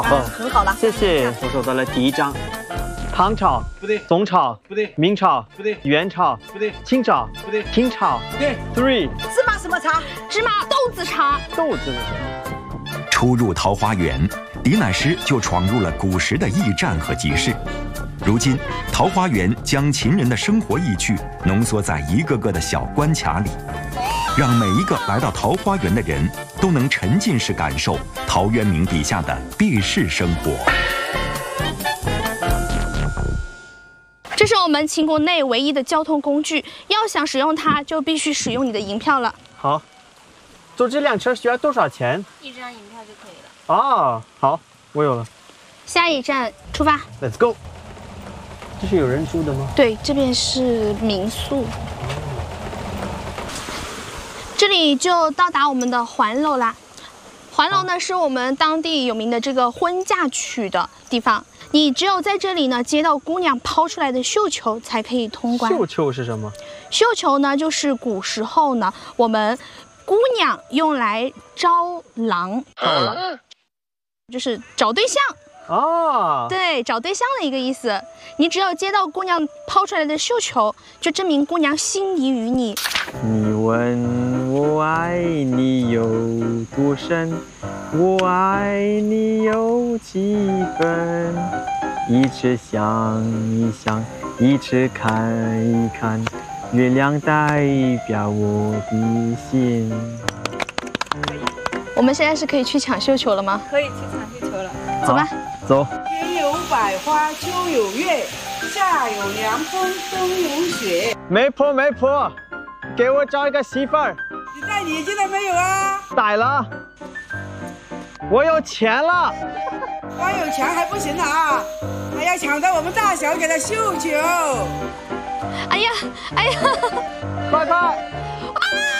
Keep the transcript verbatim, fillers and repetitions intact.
哦， 很好了， 谢谢。我手到了第一张，唐朝不对，宋朝不对，明朝不对，元朝不对，清朝不对，清朝对。Three 芝麻什么茶？ 芝麻豆子茶。 豆子的。 初入桃花源，狄乃师就闯入了古时的驿站和集市。如今，桃花源将秦人的生活意趣浓缩在一个个的小关卡里，让每一个来到桃花源的人都能沉浸式感受陶渊明笔下的避世生活。 这是我们秦国内唯一的交通工具，要想使用它，就必须使用你的银票了。 好，坐这辆车需要多少钱？ 一张银票就可以了。 哦，好，我有了。 下一站出发 ，Let's go。这是有人住的吗？ 对，这边是民宿。这里就到达我们的环楼啦。环楼呢，是我们当地有名的这个婚嫁娶的地方。你只有在这里呢接到姑娘抛出来的绣球，才可以通关。 绣球是什么？ 绣球呢，就是古时候呢我们姑娘用来招郎， 招郎就是找对象。 哦， 对，找对象的一个意思。你只有接到姑娘抛出来的绣球，就证明姑娘心仪于你。 你问我爱你有多深，我爱你有几分？一直想一想，一直看一看，月亮代表我的心。 我们现在是可以去抢绣球了吗？ 可以去抢绣球了。 走吧。 走。 天有百花，秋有月，夏有凉风，冬有雪。 媒婆，媒婆，给我找一个媳妇儿。 你带年纪了没有啊？ 逮了。我有钱了。 光有钱还不行了啊，还要抢到我们大小姐的绣球。 哎呀，哎呀， 快快！